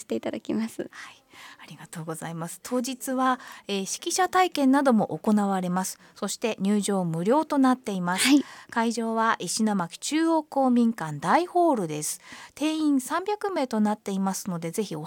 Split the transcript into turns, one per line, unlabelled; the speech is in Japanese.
せていただきます。
はい、ありがとうございます。当日は、指揮者体験なども行われます。そして入場無料となっています。
はい、
会場は石巻中央公民館大ホールです。定員300名となっていますので、ぜひお